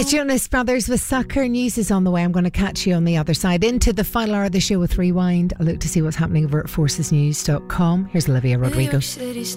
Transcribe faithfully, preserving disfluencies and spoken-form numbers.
Jonas Brothers with Soccer. News is on the way. I'm going to catch you on the other side. Into the final hour of the show with Rewind. I look to see what's happening over at forces news dot com. Here's Olivia Rodrigo.